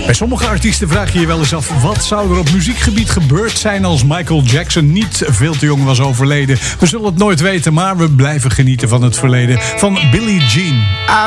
Bij sommige artiesten vraag je je wel eens af... wat zou er op muziekgebied gebeurd zijn... als Michael Jackson niet veel te jong was overleden. We zullen het nooit weten, maar we blijven genieten van het verleden. Van Billie Jean.